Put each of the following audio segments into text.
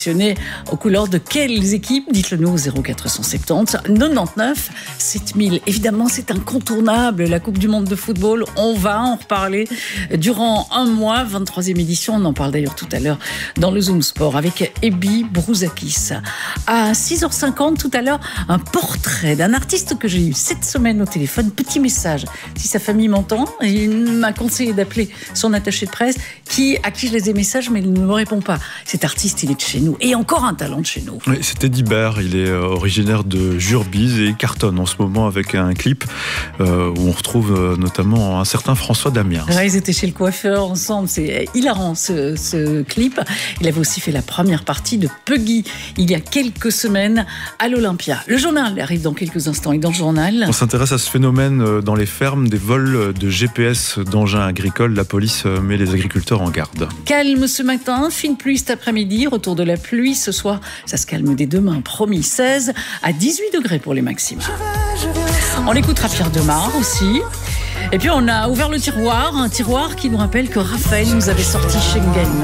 Aux couleurs de quelles équipes? Dites-le nous au 0470 99 7000. Évidemment, c'est incontournable, la Coupe du Monde de football. On va en reparler durant un mois, 23e édition. On en parle d'ailleurs tout à l'heure dans le Zoom Sport avec Ebi Brouzakis. À 6h50 tout à l'heure, un portrait d'un artiste que j'ai eu cette semaine au téléphone. Petit message, si sa famille m'entend, il m'a conseillé d'appeler son attaché de presse à qui je laisse des messages, mais il ne me répond pas. Cet artiste, il est de chez nous. Et encore un talent de chez nous. Oui, c'est Eddie Baird, il est originaire de Jurbise et il cartonne en ce moment avec un clip où on retrouve notamment un certain François Damiens. Ouais, ils étaient chez le coiffeur ensemble, c'est hilarant ce clip. Il avait aussi fait la première partie de Puggy il y a quelques semaines à l'Olympia. Le journal arrive dans quelques instants et dans le journal... On s'intéresse à ce phénomène dans les fermes, des vols de GPS d'engins agricoles. La police met les agriculteurs en garde. Calme ce matin, fine pluie cet après-midi, retour de la pluie ce soir, ça se calme dès demain, promis, 16 à 18 degrés pour les maximums. On écoutera Pierre Demar aussi. Et puis on a ouvert le tiroir, un tiroir qui nous rappelle que Raphaël nous avait sorti Schengen.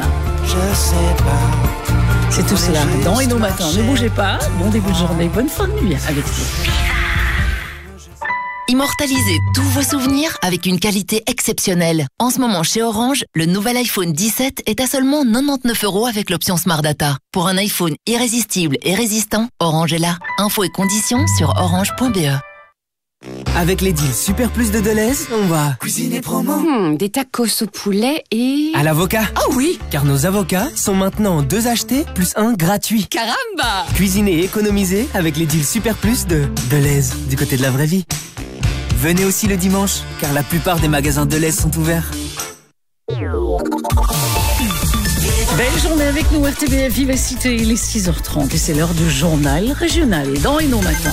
C'est tout cela dans Et nos matins. Ne bougez pas, bon début de journée, bonne fin de nuit avec nous. Immortalisez tous vos souvenirs avec une qualité exceptionnelle. En ce moment, chez Orange, le nouvel iPhone 17 est à seulement 99 € avec l'option Smart Data. Pour un iPhone irrésistible et résistant, Orange est là. Infos et conditions sur orange.be. Avec les deals Super Plus de Deleuze, on va cuisiner promo. Des tacos au poulet et... à l'avocat. Ah oui, car nos avocats sont maintenant 2 achetés plus 1 gratuit. Caramba! Cuisiner et économiser avec les deals Super Plus de Deleuze, du côté de la vraie vie. Venez aussi le dimanche, car la plupart des magasins Deleuze sont ouverts. Belle journée avec nous, RTBF Vivacité, il est 6h30 et c'est l'heure du journal régional dans Et nos matins.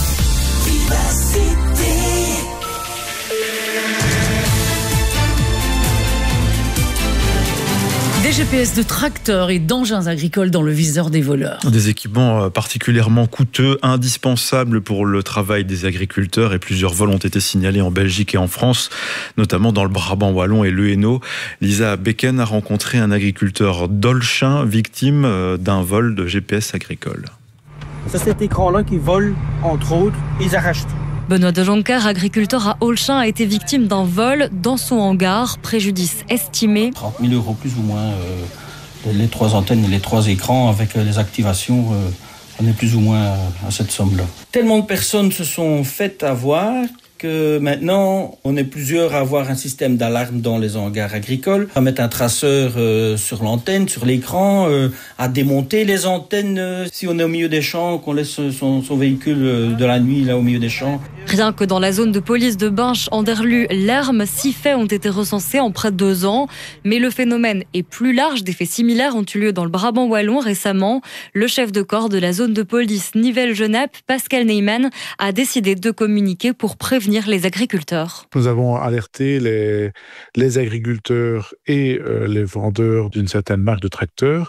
Des GPS de tracteurs et d'engins agricoles dans le viseur des voleurs. Des équipements particulièrement coûteux, indispensables pour le travail des agriculteurs, et plusieurs vols ont été signalés en Belgique et en France, notamment dans le Brabant wallon et le Hainaut. Lisa Becken a rencontré un agriculteur d'Olchin, victime d'un vol de GPS agricole. C'est cet écran-là qui vole, entre autres, ils arrachent tout. Benoît de Jonker, agriculteur à Olchin, a été victime d'un vol dans son hangar. Préjudice estimé 30 000 € plus ou moins. Les 3 antennes et les 3 écrans avec les activations, on est plus ou moins à cette somme-là. Tellement de personnes se sont faites avoir que maintenant, on est plusieurs à avoir un système d'alarme dans les hangars agricoles, à mettre un traceur sur l'antenne, sur l'écran, à démonter les antennes si on est au milieu des champs, qu'on laisse son véhicule de la nuit là au milieu des champs. Rien que dans la zone de police de Binche, Anderlu, Lerme, 6 faits ont été recensés en près de 2 ans. Mais le phénomène est plus large. Des faits similaires ont eu lieu dans le Brabant wallon récemment. Le chef de corps de la zone de police Nivelles-Genappe, Pascal Neyman, a décidé de communiquer pour prévenir les agriculteurs. Nous avons alerté les agriculteurs et les vendeurs d'une certaine marque de tracteurs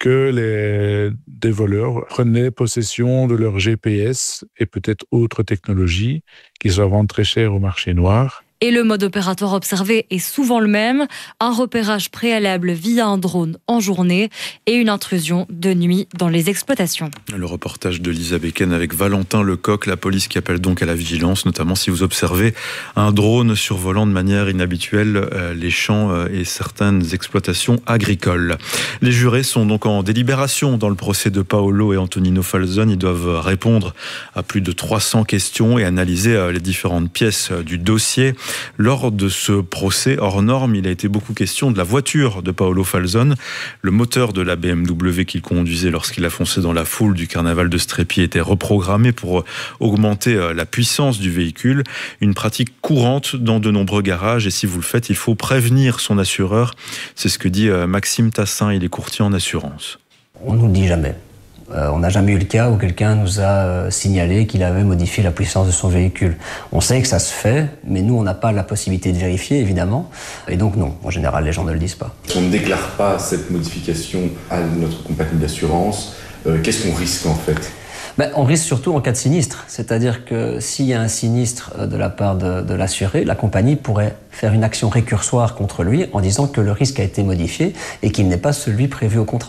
que des voleurs prenaient possession de leur GPS et peut-être autres technologies qui se vendent très cher au marché noir. Et le mode opératoire observé est souvent le même, un repérage préalable via un drone en journée et une intrusion de nuit dans les exploitations. Le reportage de Lisa Becken avec Valentin Lecoq, la police qui appelle donc à la vigilance, notamment si vous observez un drone survolant de manière inhabituelle les champs et certaines exploitations agricoles. Les jurés sont donc en délibération dans le procès de Paolo et Antonino Falzon. Ils doivent répondre à plus de 300 questions et analyser les différentes pièces du dossier. Lors de ce procès hors norme, il a été beaucoup question de la voiture de Paolo Falzon. Le moteur de la BMW qu'il conduisait lorsqu'il a foncé dans la foule du carnaval de Strépy était reprogrammé pour augmenter la puissance du véhicule. Une pratique courante dans de nombreux garages, et si vous le faites, il faut prévenir son assureur. C'est ce que dit Maxime Tassin, il est courtier en assurance. On ne nous le dit jamais. On n'a jamais eu le cas où quelqu'un nous a signalé qu'il avait modifié la puissance de son véhicule. On sait que ça se fait, mais nous, on n'a pas la possibilité de vérifier, évidemment. Et donc non, en général, les gens ne le disent pas. On ne déclare pas cette modification à notre compagnie d'assurance. Qu'est-ce qu'on risque en fait ? On risque surtout en cas de sinistre. C'est-à-dire que s'il y a un sinistre de la part de l'assuré, la compagnie pourrait faire une action récursoire contre lui en disant que le risque a été modifié et qu'il n'est pas celui prévu au contrat.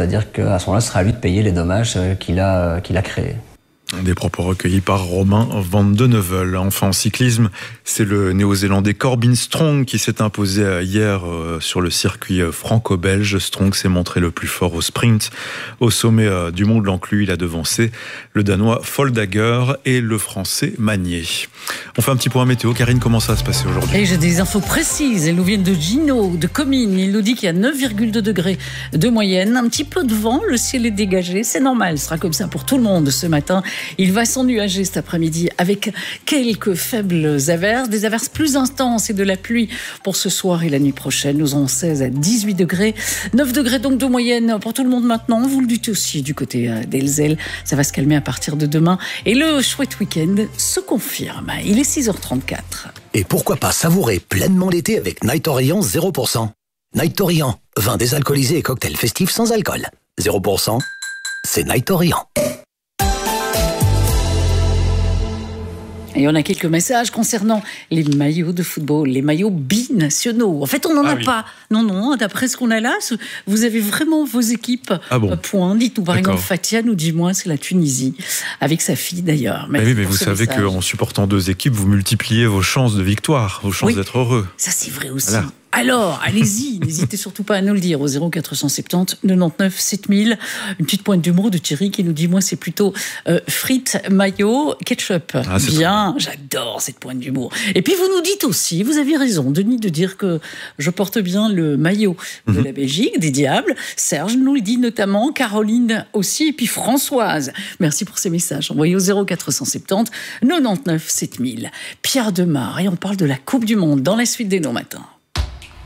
c'est-à-dire qu'à ce moment-là, ce sera à lui de payer les dommages qu'il a créés. Des propos recueillis par Romain Van de Neuvel. Enfin, en cyclisme, c'est le néo-zélandais Corbin Strong qui s'est imposé hier sur le circuit franco-belge. Strong s'est montré le plus fort au sprint. Au sommet du Mont Blanc-Clus, il a devancé le Danois Foldager et le Français Magnier. On fait un petit point météo. Karine, comment ça va se passer aujourd'hui ? Et j'ai des infos précises. Elles nous viennent de Gino, de Comines. Il nous dit qu'il y a 9,2 degrés de moyenne. Un petit peu de vent, le ciel est dégagé. C'est normal, ce sera comme ça pour tout le monde ce matin. Il va s'ennuager cet après-midi avec quelques faibles averses, des averses plus intenses et de la pluie pour ce soir et la nuit prochaine. Nous aurons 16 à 18 degrés, 9 degrés donc de moyenne pour tout le monde maintenant. Vous le dites aussi du côté d'Elzel. Ça va se calmer à partir de demain et le chouette week-end se confirme. Il est 6h34. Et pourquoi pas savourer pleinement l'été avec Night Orient 0%. Night Orient, vin désalcoolisé et cocktail festif sans alcool. 0%, c'est Night Orient. Et on a quelques messages concernant les maillots de football, les maillots binationaux. En fait, on n'en a pas. Non, d'après ce qu'on a là, vous avez vraiment vos équipes point. Dites-nous, par exemple, Fatia nous dit, moi, c'est la Tunisie, avec sa fille d'ailleurs. Mais vous savez qu'en supportant deux équipes, vous multipliez vos chances de victoire, vos chances d'être heureux. Ça, c'est vrai aussi. Voilà. Alors, allez-y, n'hésitez surtout pas à nous le dire au 0470 99 7000. Une petite pointe d'humour de Thierry qui nous dit, moi, c'est plutôt frites, mayo, ketchup. Bien, j'adore cette pointe d'humour. Et puis, vous nous dites aussi, vous avez raison, Denis, de dire que je porte bien le maillot de la Belgique, des Diables. Serge nous le dit notamment, Caroline aussi, et puis Françoise. Merci pour ces messages envoyés au 0470 99 7000. Pierre Demar, et on parle de la Coupe du Monde dans la suite des Nos Matins.